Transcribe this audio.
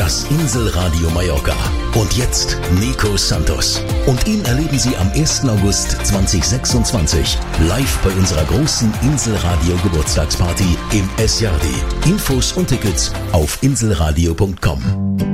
das Inselradio Mallorca. Und jetzt Nico Santos. Und ihn erleben Sie am 1. August 2026 live bei unserer großen Inselradio Geburtstagsparty im S-Jardi. Infos und Tickets auf inselradio.com.